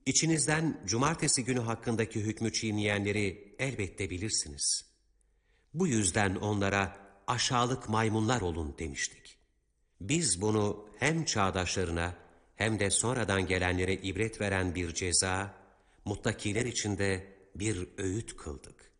İçinizden cumartesi günü hakkındaki hükmü çiğneyenleri elbette bilirsiniz. Bu yüzden onlara aşağılık maymunlar olun demiştik. Biz bunu hem çağdaşlarına hem de sonradan gelenlere ibret veren bir ceza, muttakiler için de bir öğüt kıldık.